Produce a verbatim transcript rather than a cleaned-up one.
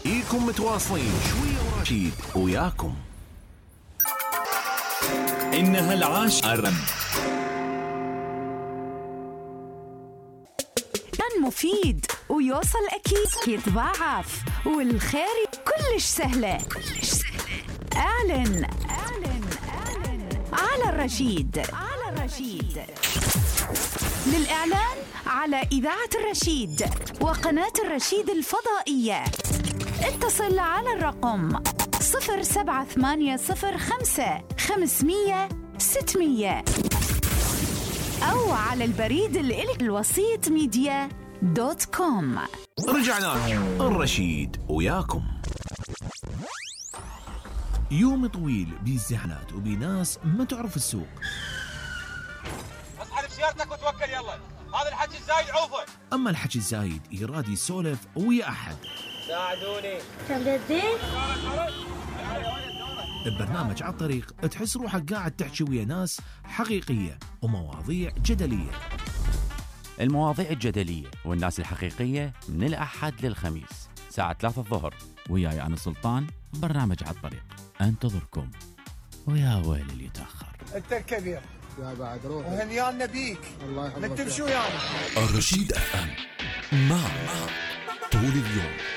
إيكم متواصلين شوية ورشيد وياكم. إنها العاشرة. كان مفيد ويوصل أكيد يتضاعف والخير كلش سهلة كلش سهلة. أعلن أعلن أعلن على الرشيد على الرشيد. للإعلان على إذاعة الرشيد وقناة الرشيد الفضائية اتصل على الرقم صفر سبعة ثمانية صفر خمسة خمسمية ستمية أو على البريد الإلكتروني الوسيط ميديا دوت كوم. رجعنا الرشيد وياكم. يوم طويل بزحلات وبناس ما تعرف السوق. اصحى بسيارتك وتوكل يلا، هذا الحكي الزايد عوفه. أما الحكي الزايد يراد يسولف ويا أحد. ساعدوني. تبدين؟ ببرنامج على الطريق تحس روحك قاعد تحكي ويا ناس حقيقية ومواضيع جدلية. المواضيع الجدلية والناس الحقيقية من الأحد للخميس ساعة ثلاثة الظهر وياي أنا سلطان. برنامج على الطريق انتظركم. ويا ويل اللي يتأخر. انت الكبير يا بعد روح وهنيان نبيك. الله يحفظك. نكتب شو يعني الرشيد أف أم معك طول اليوم.